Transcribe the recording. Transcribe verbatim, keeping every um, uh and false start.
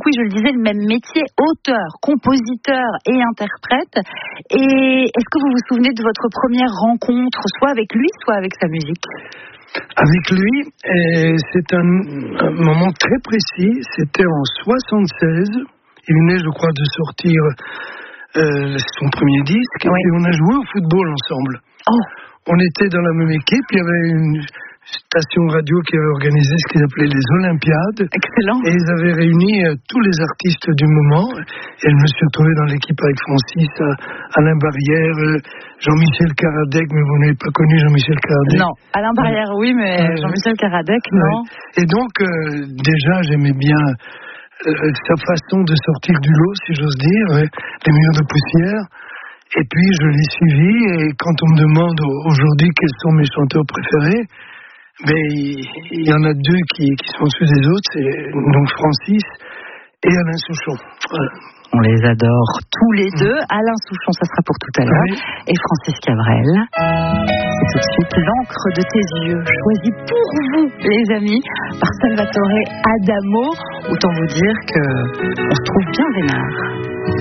oui, je le disais, le même métier, auteur, compositeur et interprète. Et est-ce que vous vous souvenez de votre première rencontre, soit avec lui, soit avec sa musique ? Avec lui, et c'est un, un moment très précis, c'était en soixante-seize, il venait je crois de sortir euh, son premier disque, oui. Et on a joué au football ensemble. Oh. On était dans la même équipe, il y avait une station radio qui avait organisé ce qu'ils appelaient les Olympiades. Excellent. Et ils avaient réuni euh, tous les artistes du moment. Et je me suis retrouvé dans l'équipe avec Francis, Alain Barrière, euh, Jean-Michel Caradec, mais vous n'avez pas connu Jean-Michel Caradec. Non, Alain Barrière oui, mais euh, Jean-Michel Caradec, non. Ouais. Et donc, euh, déjà, j'aimais bien euh, sa façon de sortir du lot, si j'ose dire, ouais, les murs de poussière. Et puis, je l'ai suivi. Et quand on me demande aujourd'hui quels sont mes chanteurs préférés, mais il y en a deux qui, qui sont au-dessus des autres, c'est donc Francis et Alain Souchon. Voilà. On les adore tous les deux. Mmh. Alain Souchon, ça sera pour tout à l'heure. Oui. Et Francis Cabrel. C'est tout de suite L'encre de tes yeux, choisi pour vous, les amis, par Salvatore Adamo. Autant vous dire que on se trouve bien vénard.